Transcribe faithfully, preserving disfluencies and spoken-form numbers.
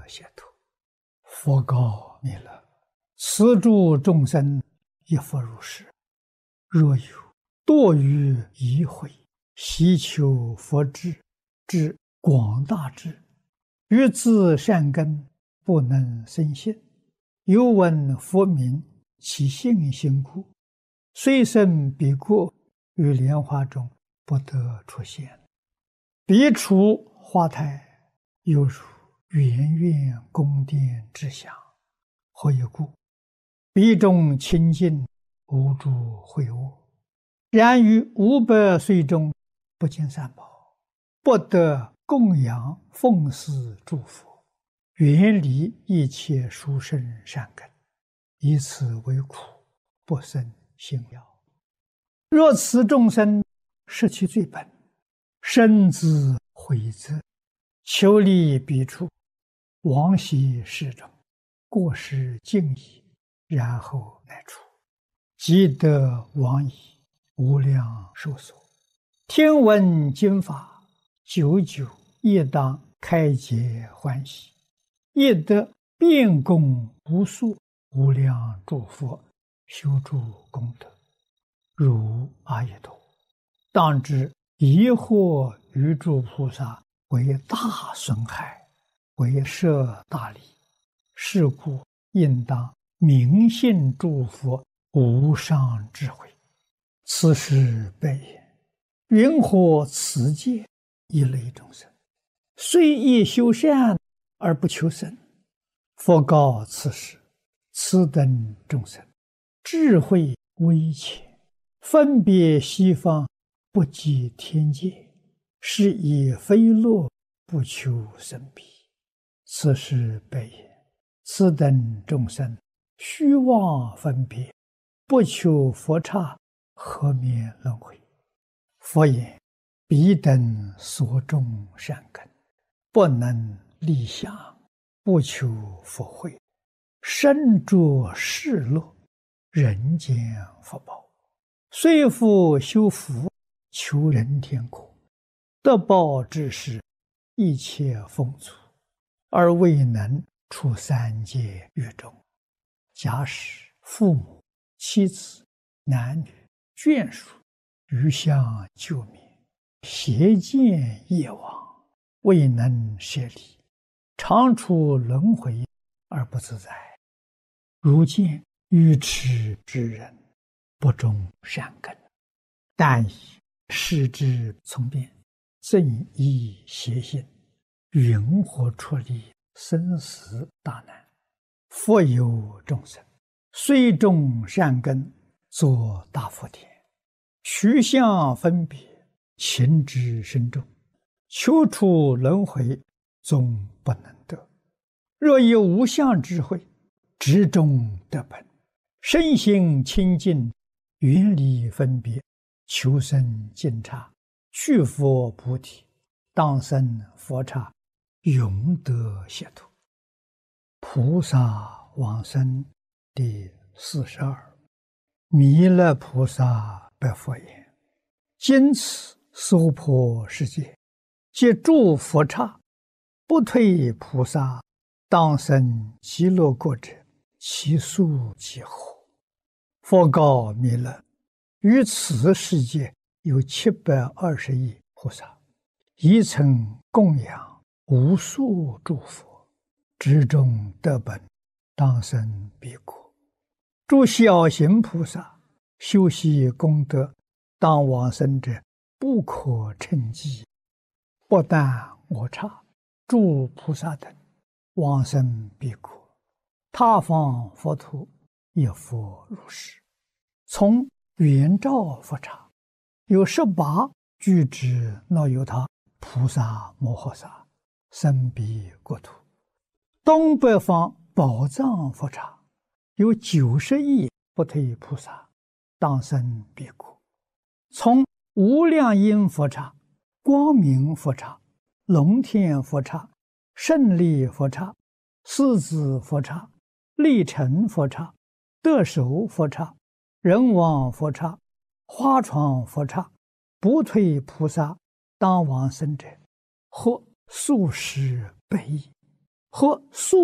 解脱。佛告弥勒：此诸众生亦复如是。若有堕于疑悔，希求佛智之广大智，欲自善根不能生信，又闻佛名，其信心故，虽生彼国，于莲花中不得出现。彼处花台，犹如圆圆宫殿之祥。何以故？彼中清净，无诸秽物。然于五百岁中，不见三宝，不得供养奉祀诸佛，远离一切殊胜善根，以此为苦，不生信要。若此众生失其罪本，深自悔责，求离彼处，往昔世中，过失尽已，然后乃出，即得往矣，无量寿所。听闻经法，久久亦当开解欢喜，亦得遍供无数无量诸佛修诸功德，如阿逸多。当知疑惑于诸菩萨为大损害，为摄大利，是故应当明信诸佛无上智慧。此时悲言：云何此界一类众生，虽亦修善而不求生？佛告此时：此等众生智慧微浅，分别西方，不及天界，是以非乐不求生彼。此时悲言：此等众生虚妄分别，不求佛刹，何免轮回？佛言：彼等所种善根，不能立想，不求佛慧，身着世乐，人间福报，虽复修福，求人天国，得报之时，一切丰足，而未能出三界狱中。假使父母、妻子、男女、眷属余相救灭，邪见业往，未能舍离，常处轮回而不自在。如见愚痴之人，不种善根，但以视之从变，正依邪心，云何出离生死大难？复有众生，虽种善根，作大福田，取相分别，情之深重，求出轮回，终不能得。若有无相智慧，执中得本，身心清净，远离分别，求生净刹，去佛菩提，当生佛刹，永得解脱。菩萨往生第四十二。弥勒菩萨白佛言：今此娑婆世界，皆诸佛刹，不退菩萨，当生极乐国者，其数几何？佛告弥勒：于此世界有七百二十亿菩萨，一曾供养无数诸佛，执中得本，当生彼国。诸小行菩萨修习功德，当往生者不可称计。不但我刹，诸菩萨等往生彼国，他方佛土也复如是。从圆照佛刹，有十八具之那由他菩萨摩诃萨生彼国土。东北方宝藏佛刹，有九十亿不退菩萨，当生彼国。从无量音佛刹、光明佛刹、龙天佛刹、胜利佛刹、狮子佛刹、力成佛刹、得手佛刹、人王佛刹、花床佛刹，不退菩萨当往生者，或数十百亿。 和素